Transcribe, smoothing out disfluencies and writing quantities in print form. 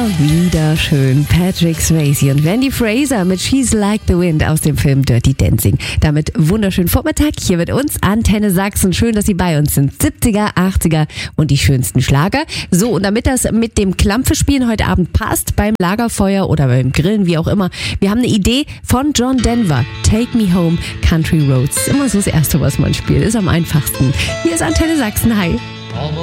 Wieder schön. Patrick Swayze und Wendy Fraser mit She's Like the Wind aus dem Film Dirty Dancing. Damit wunderschönen Vormittag hier mit uns, Antenne Sachsen. Schön, dass Sie bei uns sind. 70er, 80er und die schönsten Schlager. So, und damit das mit dem Klampfe-Spielen heute Abend passt, beim Lagerfeuer oder beim Grillen, wie auch immer, wir haben eine Idee von John Denver. Take Me Home, Country Roads. Ist immer so das Erste, was man spielt. Ist am einfachsten. Hier ist Antenne Sachsen. Hi.